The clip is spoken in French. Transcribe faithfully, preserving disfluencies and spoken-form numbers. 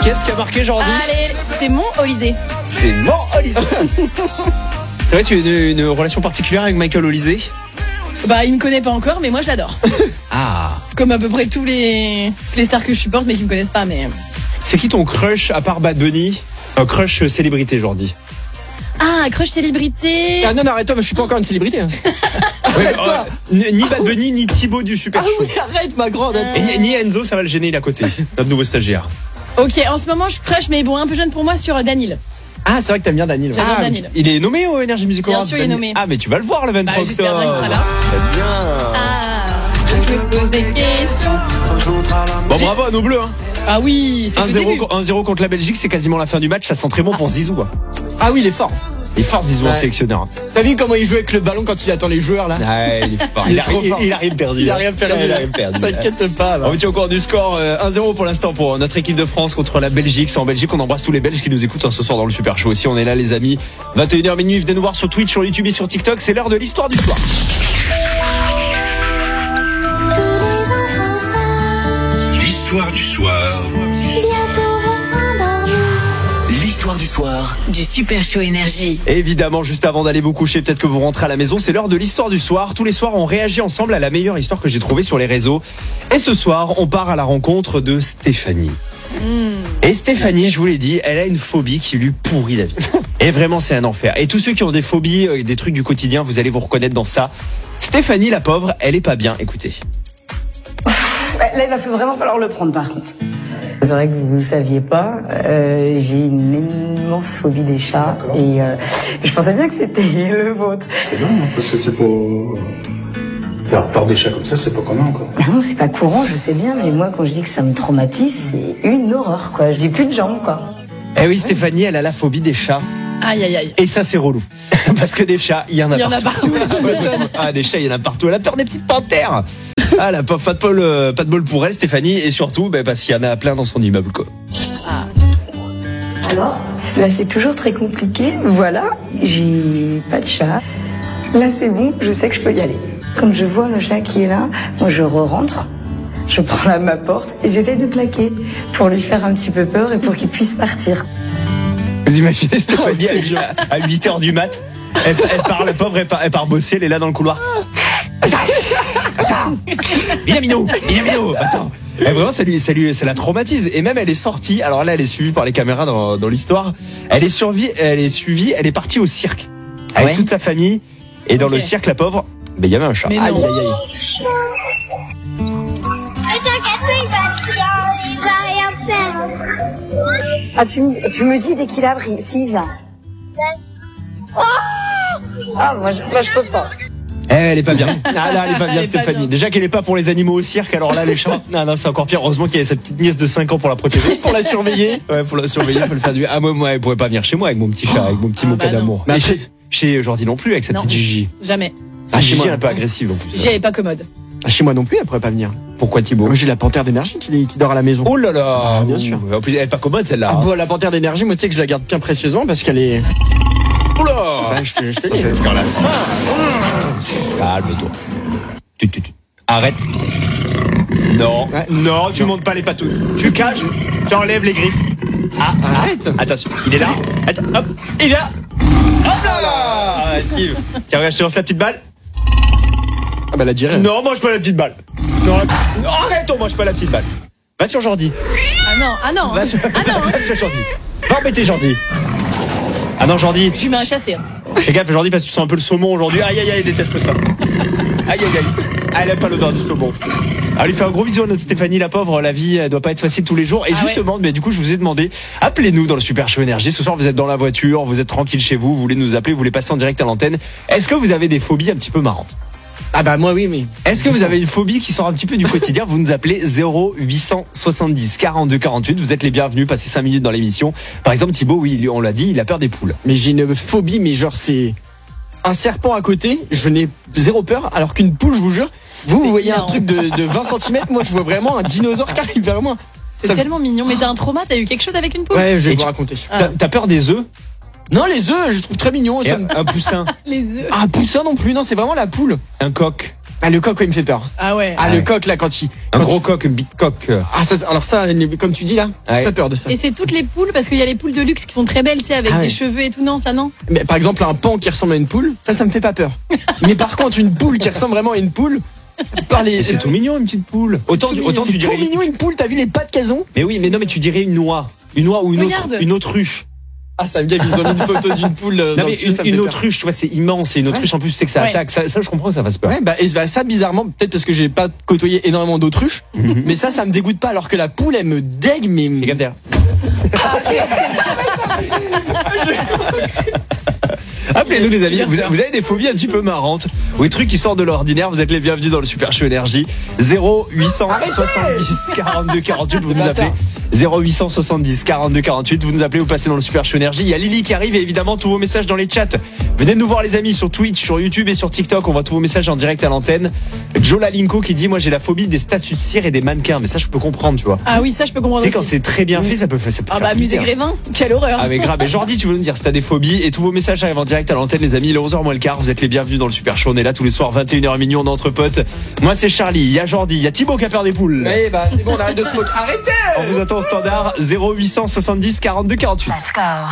Qu'est-ce qui a marqué Jordi? Allez, c'est mon Olysée. C'est mon Olysée. C'est vrai, tu as une, une relation particulière avec Michael Olysée? Bah, il me connaît pas encore, mais moi je l'adore. Ah. Comme à peu près tous les, les stars que je supporte, mais qui me connaissent pas. Mais c'est qui ton crush à part Bad Bunny? Un crush célébrité, Jordi? Ah, crush célébrité. Ah non, non, arrête-toi, mais je suis pas encore une célébrité. Hein. Ouais, euh, ni Bad Bunny, ni Thibaut du Super ah Show. Oui, arrête, ma grande. Euh... Et ni, ni Enzo, ça va le gêner, il est à côté. Notre nouveau stagiaire. Ok, en ce moment, je crush, mais bon, un peu jeune pour moi, sur euh, Danil. Ah, c'est vrai que t'aimes bien Danil. J'adore Ah, Danil. il est nommé au Energy Music Awards? Bien sûr, il est nommé. Ah, mais tu vas le voir le vingt-trois bah, octobre. J'espère bien qu'il sera là. Très bien. Ah, je me pose des questions. Bon, bravo à nos bleus. Hein. Ah oui, c'est un zéro contre la Belgique, c'est quasiment la fin du match. Ça sent très bon pour Zizou. Ah oui, il est fort. Il est fort, Zizou, ouais. en sélectionneur. T'as vu comment il joue avec le ballon quand il attend les joueurs là? Ouais, il est fort. Il, il, est a, trop il, fort. il a rien perdu. Il a rien perdu. Il a rien perdu. T'inquiète pas. Là. On tient encore du score euh, un zéro pour l'instant pour notre équipe de France contre la Belgique. C'est en Belgique. On embrasse tous les Belges qui nous écoutent hein, ce soir dans le Super Show. Aussi, on est là, les amis. vingt et une heures minuit. Venez nous voir sur Twitch, sur YouTube et sur TikTok. C'est l'heure de l'histoire du soir. L'histoire du soir. L'histoire du soir du Super Show Énergie. Évidemment, juste avant d'aller vous coucher, peut-être que vous rentrez à la maison, c'est l'heure de l'histoire du soir. Tous les soirs, on réagit ensemble à la meilleure histoire que j'ai trouvée sur les réseaux. Et ce soir, on part à la rencontre de Stéphanie. Mmh. Et Stéphanie, je vous l'ai dit, elle a une phobie qui lui pourrit la vie. Et vraiment, c'est un enfer. Et tous ceux qui ont des phobies, des trucs du quotidien, vous allez vous reconnaître dans ça. Stéphanie, la pauvre, elle est pas bien. Écoutez. Là, il va vraiment falloir le prendre, par contre. C'est vrai que vous ne saviez pas, euh, j'ai une immense phobie des chats et euh, je pensais bien que c'était le vôtre. C'est long, parce que c'est pas... Faire peur des chats comme ça, c'est pas commun, quoi. Ah non, c'est pas courant, je sais bien, mais moi, quand je dis que ça me traumatise, c'est une horreur, quoi. Je dis plus de jambes, quoi. Eh oui, Stéphanie, elle a la phobie des chats. Aïe, aïe, aïe. Et ça, c'est relou. Parce que des chats, il y en a il y partout. Il y en a partout. Ah, des chats, il y en a partout. Elle a peur des petites panthères. Ah, la pauvre, pas de bol, euh, pas de bol pour elle, Stéphanie. Et surtout, bah, parce qu'il y en a plein dans son immeuble, quoi. Ah. Alors, là, c'est toujours très compliqué. Voilà, j'ai pas de chat. Là, c'est bon, je sais que je peux y aller. Quand je vois le chat qui est là, moi, je re-rentre. Je prends là ma porte et j'essaie de claquer pour lui faire un petit peu peur et pour qu'il puisse partir. Vous imaginez Stéphanie oh, à, à huit heures du mat, elle, elle part, la pauvre, elle part, elle part bosser, elle est là dans le couloir. Attends, Minamino, Minamino, attends. Et vraiment, ça lui, ça lui, ça la traumatise. Et même, elle est sortie. Alors là, elle est suivie par les caméras dans, dans l'histoire. Elle est suivie, elle est suivie, elle est partie au cirque avec ouais. toute sa famille. Et dans okay. le cirque, la pauvre, ben il y avait un chat. Mais aïe, non. aïe, aïe. Il va rien faire. Ah, tu me, tu me dis dès qu'il a pris, s'il vient. Oh ah, moi je, moi je peux pas. Eh, elle est pas bien. Ah là, elle est pas bien, elle Stéphanie. Pas bien. Déjà qu'elle est pas pour les animaux au cirque, alors là, les chats. Non, non, c'est encore pire. Heureusement qu'il y avait sa petite nièce de cinq ans pour la protéger. Pour la surveiller. Ouais, pour la surveiller, faut le faire du. Ah, moi, moi, elle pourrait pas venir chez moi avec mon petit chat, avec mon petit ah, mocha bah d'amour. Mais chez, chez Jordi non plus, avec sa non. petite Gigi. Jamais. Ah, Gigi, elle est un peu agressive en plus. Gigi, elle est pas commode. Ah, chez moi non plus, elle pourrait pas venir. Pourquoi Thibaut? Moi j'ai la panthère d'énergie qui, qui dort à la maison. Oh là là, ah, bien sûr. En plus, elle est pas commode celle-là. Ah, bon, la panthère d'énergie, moi tu sais que je la garde bien précieusement parce qu'elle est. Oh là bah, je te, je te dis. C'est quand la fin. Calme-toi. Tu, tu, tu. Arrête. Non, ouais. non, tu montes pas les patouilles. Tu caches, tu enlèves les griffes. Ah, arrête. Attention, il est là. Attends, hop, il est là. Hop là là. Ah, Steve. Tiens, regarde, je te lance la petite balle. Ah bah la dirait. Non, mange pas la petite balle. Non, arrête, on mange pas la petite balle. Va sur Jordi. Ah non, ah non. Va sur, ah non. Va sur Jordi. Va embêter Jordi. Ah non, Jordi. Je lui mets un chassé. Hein. Fais gaffe, Jordi, parce que tu sens un peu le saumon aujourd'hui. Aïe, aïe, aïe, il déteste ça. Aïe, aïe, aïe. Ah, elle aime pas l'odeur du saumon. Alors, lui fait un gros bisou à notre Stéphanie, la pauvre. La vie, elle doit pas être facile tous les jours. Et ah justement, ouais. mais du coup, je vous ai demandé, appelez-nous dans le Super Show Énergie. Ce soir, vous êtes dans la voiture, vous êtes tranquille chez vous, vous voulez nous appeler, vous voulez passer en direct à l'antenne. Est-ce que vous avez des phobies un petit peu marrantes? Ah bah moi oui mais est-ce que vous avez une phobie qui sort un petit peu du quotidien? Vous nous appelez zéro huit cent soixante-dix quarante-deux quarante-huit. Vous êtes les bienvenus, passez cinq minutes dans l'émission. Par exemple Thibaut, oui, on l'a dit, il a peur des poules. Mais j'ai une phobie, mais genre c'est un serpent à côté, je n'ai zéro peur, alors qu'une poule, je vous jure, vous, vous voyez énorme. Un truc de, de vingt centimètres, moi je vois vraiment un dinosaure qui arrive vers moi. C'est ça... tellement mignon, mais t'as un trauma, t'as eu quelque chose avec une poule? Ouais, je vais Et vous tu... raconter. Ah. T'as, t'as peur des œufs? Non, les œufs, je trouve très mignon. Un, un poussin. Les œufs. Ah, un poussin non plus, non, c'est vraiment la poule. Un coq. Ah, le coq, ouais, il me fait peur. Ah ouais. Ah, Ah le ouais. coq, là, quand il. Un quand gros il- coq, un big coq. Ah, ça, alors ça, comme tu dis là, Ouais. j'ai peur de ça. Et c'est toutes les poules, parce qu'il y a les poules de luxe qui sont très belles, tu sais, avec Ah ouais. des cheveux et tout. Non, ça non. Mais par exemple, un pan qui ressemble à une poule, ça, ça me fait pas peur. Mais par contre, une poule qui ressemble vraiment à une poule, par les. C'est tout mignon, une petite poule. Autant, C'est autant c'est tu dirais. trop mignon une poule, t'as vu les pattes qu'elles ont? Mais oui, mais non, mais tu dirais une noix. Une noix ou une autre, Regarde. une autruche. Ah, ça me gave, ils ont mis une photo d'une poule. euh, Non, dans mais le studio, une, ça me une fait peur. autruche, tu vois, c'est immense. Et une autruche, en plus, tu sais que ça Ouais. attaque. Ça, ça, je comprends que ça fasse peur. Ouais, bah, et bah, ça, bizarrement, peut-être parce que j'ai pas côtoyé énormément d'autruches, mais ça, ça me dégoûte pas, alors que la poule, elle me dégue, mais. Fais gaffe derrière. Appelez-nous les amis, Super vous, peur. vous avez des phobies un petit peu marrantes ou des trucs qui sortent de l'ordinaire, vous êtes les bienvenus dans le Super Show Énergie. Zéro huit cent soixante-dix quarante-deux quarante-huit, vous nous appelez. Zéro huit cent soixante-dix quarante-deux quarante-huit, vous nous appelez, vous passez dans le Super Show Énergie. Il y a Lily qui arrive et évidemment tous vos messages dans les chats. Venez nous voir les amis sur Twitch, sur YouTube et sur TikTok, on voit tous vos messages en direct à l'antenne. Jola Linko qui dit moi j'ai la phobie des statues de cire et des mannequins, mais ça je peux comprendre, tu vois. Ah oui, ça je peux comprendre Tu sais quand aussi. c'est très bien fait, ça peut, ça peut Ah faire bah, flipper, musée hein. Grévin, quelle horreur. Ah mais grave, et Jordi tu veux nous dire si t'as des phobies et tous vos messages arrivent en direct à l'antenne les amis, il est onze heures moins le quart, vous êtes les bienvenus dans le Super Show, on est là tous les soirs vingt et une heures minuit, on est entre potes. Moi c'est Charlie, il y a Jordi, il y a Thibaut qui a peur des poules. Ouais, bah, c'est bon, on arrête de se moquer. Arrêtez! On vous attend au standard zéro huit cent soixante-dix quarante-deux quarante-huit.